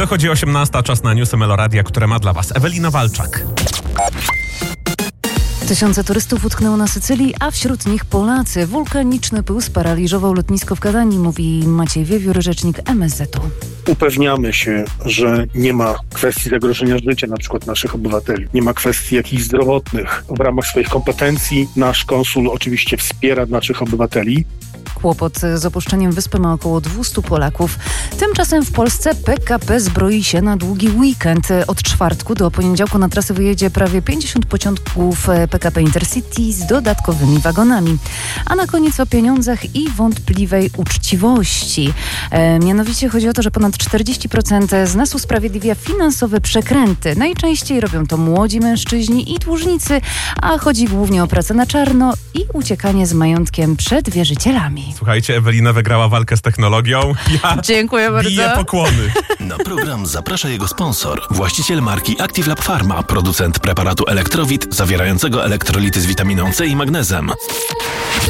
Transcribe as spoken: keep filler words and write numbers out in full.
Dochodzi osiemnasta, czas na newsy Meloradia, które ma dla Was Ewelina Walczak. Tysiące turystów utknęło na Sycylii, a wśród nich Polacy. Wulkaniczny pył sparaliżował lotnisko w Kadanii, mówi Maciej Wiewiór, rzecznik M S Z u. Upewniamy się, że nie ma kwestii zagrożenia życia na przykład naszych obywateli. Nie ma kwestii jakichś zdrowotnych. W ramach swoich kompetencji nasz konsul oczywiście wspiera naszych obywateli. Kłopot z opuszczeniem wyspy ma około dwieście Polaków. Tymczasem w Polsce P K P zbroi się na długi weekend. Od czwartku do poniedziałku na trasy wyjedzie prawie pięćdziesiąt pociągów P K P Intercity z dodatkowymi wagonami. A na koniec o pieniądzach i wątpliwej uczciwości. E, mianowicie chodzi o to, że ponad czterdzieści procent z nas usprawiedliwia finansowe przekręty. Najczęściej robią to młodzi mężczyźni i dłużnicy, a chodzi głównie o pracę na czarno i uciekanie z majątkiem przed wierzycielami. Słuchajcie, Ewelina wygrała walkę z technologią. Ja Dziękuję bardzo. biję pokłony. Na program zaprasza jego sponsor, właściciel marki Active Lab Pharma, producent preparatu Elektrowit zawierającego elektrolity z witaminą C i magnezem.